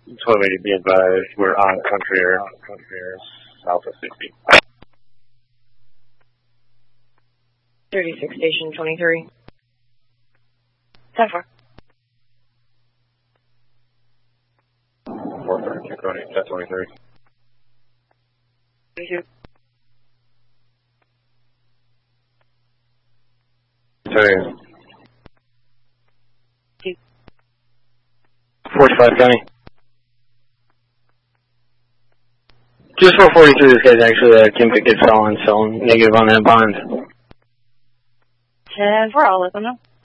1280, be advised, we're on country air, south of 60. 36 station 23. 10-4. 4-5, Cody, 1023. 22. 45 County. Just 443, this guy's actually Kim Pickett felon, so negative on that bond. 10-4, I'll let them know.